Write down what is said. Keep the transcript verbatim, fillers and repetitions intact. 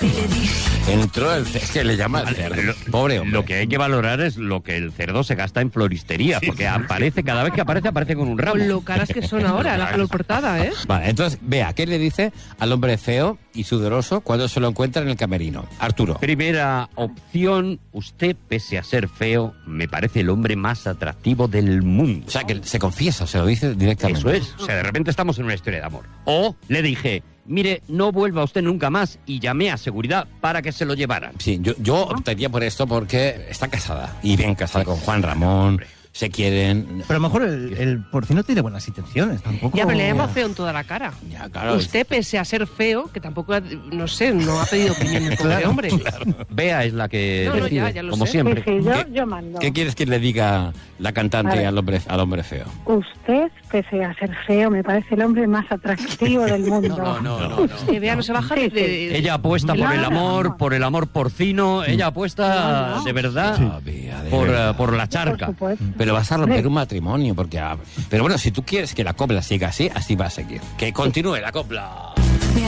Entró el cerdo, es que le llama el cerdo. Pobre hombre. Lo que hay que valorar es lo que el cerdo se gasta en floristería, porque aparece, cada vez que aparece, aparece con un ramo. Con lo caras que son ahora, la flor portada, ¿eh? Vale, entonces, vea, ¿qué le dice al hombre feo y sudoroso cuando se lo encuentra en el camerino? Arturo. Primera opción, usted, pese a ser feo, me parece el hombre más atractivo del mundo. O sea, que se confiesa, se lo dice directamente. Eso es, o sea, de repente estamos en una historia de amor. O le dije, mire, no vuelva usted nunca más, y llamé a seguridad para que se lo llevaran. Sí, yo, yo optaría por esto porque está casada, y bien casada con Juan Ramón, se quieren... Pero a lo mejor el, el porcino tiene buenas intenciones, tampoco... Ya, pero le llama feo en toda la cara. Ya, claro. Usted, pese a ser feo, que tampoco, ha- no sé, no ha pedido opinión del pobre hombre. Bea es la que No, no, decide, ya, ya lo como sé. siempre. Sí, sí, yo, ¿Qué- yo mando. ¿Qué quieres que le diga la cantante Vale. al hombre, al hombre feo? Usted, pese a ser feo, me parece el hombre más atractivo del mundo. No, no, no, no, no. Que vea, no se baja de... de- Ella apuesta por el Claro. amor, por el amor porcino, ella apuesta No, no. de verdad Ah, Bea, de por, verdad. eh, por la Por charca. supuesto. Pero vas a romper un matrimonio, porque... ah, pero bueno, si tú quieres que la copla siga así, así va a seguir. Que continúe la copla.